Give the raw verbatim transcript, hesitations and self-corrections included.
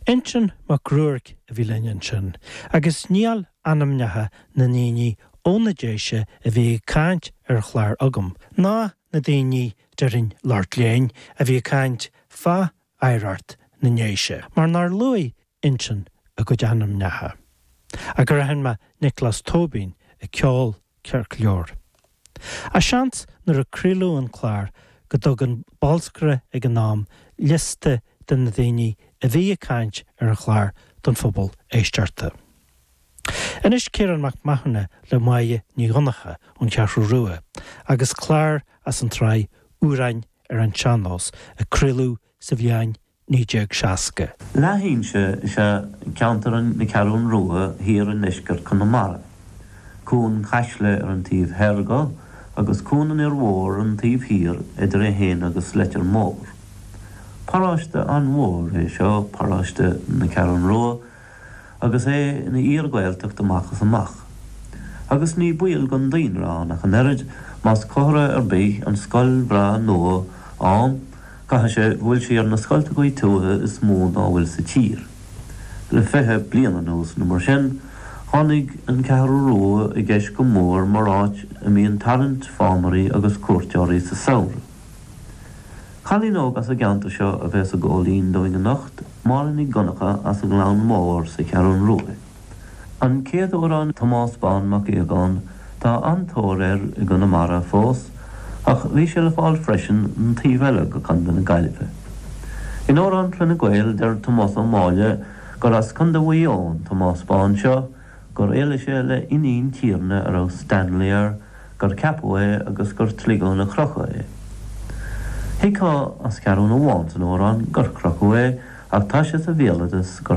Intin mac ruach a bhí lein sin, agus níall anamnethe na níní óna déise a bhí caint ar chláir agam, ná na daoine derin láirt léin a bhí caint fa éireart na néise, mar nar luí intin a go anamnethe. A gur hen ma Nicholas Tobin a ceol Cearc Leor. A seans nar a crílú an chláir go dogan balscre ag an nám liste den na daoine a bhí a caint ar a chláir don phobal éistearta. Inis Ciaran mac Mahona le maie ní gonacha ón cearú rua, agus chláir as an trai úrain ar an seanás a crílú sa bhíain ní déag seasca. Láhín se se ceantaran na cearún rua hir an iscar Connemara. Cún chaisle ar an tíomh herga, agus cúnan ar mhór an tíomh hir idir a héin agus leitear mór. Paráiste an mhór é seo paráiste na cearún rua, agus é na íorghailteach amachchas amach. Agus ní buil gan daon rá nach an erid más córa ar bí an scoil bra nua am, caithe sé bhfuil sé ar na scoilta goí tuatha is mó ná bhfuil sa tír. Le fethe bliana nús na mar sin, tháinig an cearú rua i gceist go mór mar áit a míon tarrant fámarí agus cuairteoirí sa saoire. Chalín óg as a geanta seo a bheits a ggólín doing a nacht, mar in i gonacha as a glán mór sa cearún rua. An céad órán Tomás Bán mac éagán tá antóir i Connemara fós, ach bhí sé le fáil freisin an tíomheile go chunda na Gaillimhe. In órán trena ghail der Tomás an máile gur as chunda bhuión Tomás Bán seo, gur éile sé le iníon tíorna ar ó Stanley ar, gur ceapú é agus gur tligó na crocha é. Hiá as cearún a bháint an órán gur crochú é ach tá sé sa bhéaladas gur